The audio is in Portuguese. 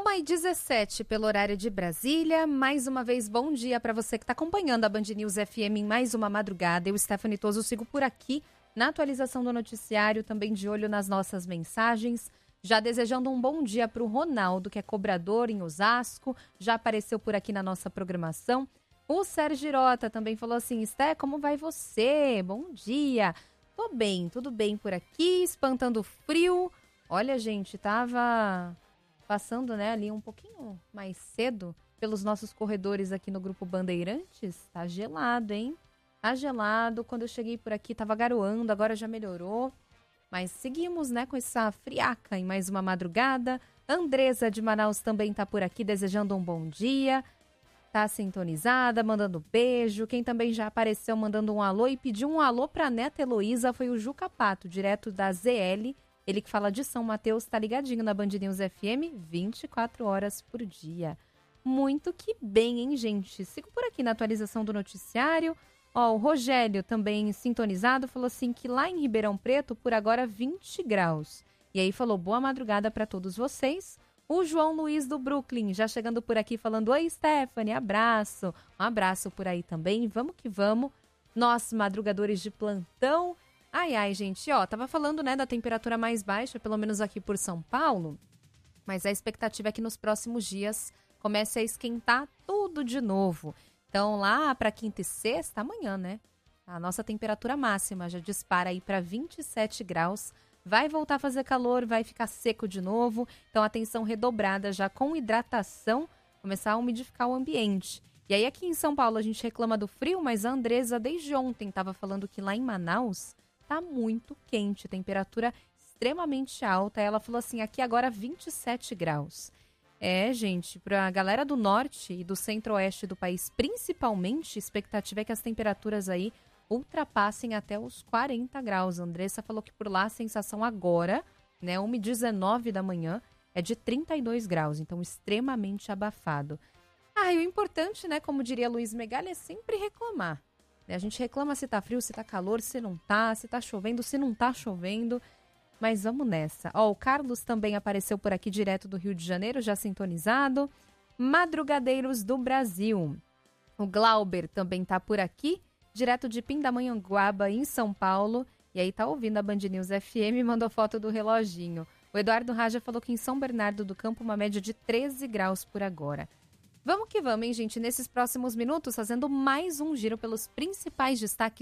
1h17 pelo horário de Brasília. Mais uma vez, bom dia para você que está acompanhando a Band News FM em mais uma madrugada. Eu, Stephanie Toso, sigo por aqui na atualização do noticiário, também de olho nas nossas mensagens. Já desejando um bom dia para o Ronaldo, que é cobrador em Osasco, já apareceu por aqui na nossa programação. O Sérgio Girota também falou assim: Sté, como vai você? Bom dia. Tô bem, tudo bem por aqui, espantando o frio. Olha, gente, tava passando, né, ali um pouquinho mais cedo pelos nossos corredores aqui no Grupo Bandeirantes. Tá gelado, hein? Tá gelado. Quando eu cheguei por aqui tava garoando, agora já melhorou. Mas seguimos, né, com essa friaca em mais uma madrugada. Andresa de Manaus também tá por aqui desejando um bom dia. Tá sintonizada, mandando beijo. Quem também já apareceu mandando um alô e pediu um alô pra neta Heloísa foi o Juca Pato, direto da ZL. Ele que fala de São Mateus, tá ligadinho na Band News FM 24 horas por dia. Muito que bem, hein, gente? Sigo por aqui na atualização do noticiário. Ó, o Rogério também sintonizado falou assim que lá em Ribeirão Preto, por agora, 20 graus. E aí falou boa madrugada para todos vocês. O João Luiz do Brooklyn já chegando por aqui falando: oi, Stephanie, abraço. Um abraço por aí também. Vamos que vamos. Nós, madrugadores de plantão. Ai, gente, ó, tava falando, né, da temperatura mais baixa, pelo menos aqui por São Paulo, mas a expectativa é que nos próximos dias comece a esquentar tudo de novo. Então, lá para quinta e sexta, amanhã, né, a nossa temperatura máxima já dispara aí para 27 graus, vai voltar a fazer calor, vai ficar seco de novo, então atenção redobrada já com hidratação, começar a umidificar o ambiente. E aí aqui em São Paulo a gente reclama do frio, mas a Andresa desde ontem estava falando que lá em Manaus tá muito quente, temperatura extremamente alta. Ela falou assim, aqui agora 27 graus. É, gente, pra galera do norte e do centro-oeste do país, principalmente, a expectativa é que as temperaturas aí ultrapassem até os 40 graus. A Andressa falou que por lá a sensação agora, né, 1h19 da manhã, é de 32 graus, então extremamente abafado. Ah, e o importante, né, como diria Luiz Megali, é sempre reclamar. A gente reclama se tá frio, se tá calor, se não tá, se tá chovendo, se não tá chovendo. Mas vamos nessa. Ó, o Carlos também apareceu por aqui direto do Rio de Janeiro, já sintonizado. Madrugadeiros do Brasil. O Glauber também tá por aqui, direto de Pindamonhangaba, em São Paulo. E aí tá ouvindo a Band News FM e mandou foto do reloginho. O Eduardo Raja falou que em São Bernardo do Campo uma média de 13 graus por agora. Vamos que vamos, hein, gente? Nesses próximos minutos, fazendo mais um giro pelos principais destaques